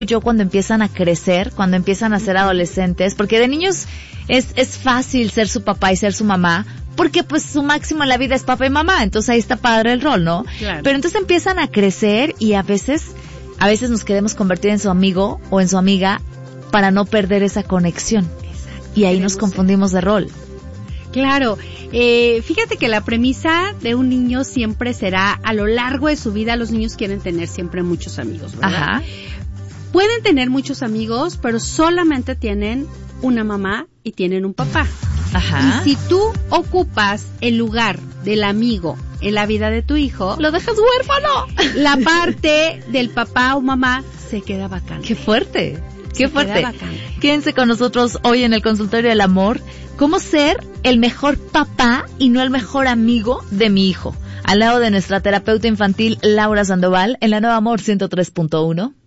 yo cuando empiezan a crecer, cuando empiezan a ser adolescentes, porque de niños es fácil ser su papá y ser su mamá, porque pues su máximo en la vida es papá y mamá, entonces ahí está padre el rol, ¿no? Claro. Pero entonces empiezan a crecer y a veces nos queremos convertir en su amigo o en su amiga para no perder esa conexión. Exacto. Y ahí nos confundimos de rol. Claro, fíjate que la premisa de un niño siempre será, a lo largo de su vida, los niños quieren tener siempre muchos amigos, ¿verdad? Ajá. Pueden tener muchos amigos, pero solamente tienen una mamá y tienen un papá. Ajá. Y si tú ocupas el lugar del amigo en la vida de tu hijo, ¡lo dejas huérfano! La parte del papá o mamá se queda vacante. ¡Qué fuerte! ¡Qué fuerte! Queda vacante. Quédense con nosotros hoy en el Consultorio del Amor. ¿Cómo ser el mejor papá y no el mejor amigo de mi hijo? Al lado de nuestra terapeuta infantil Laura Sandoval en la Nueva Amor 103.1.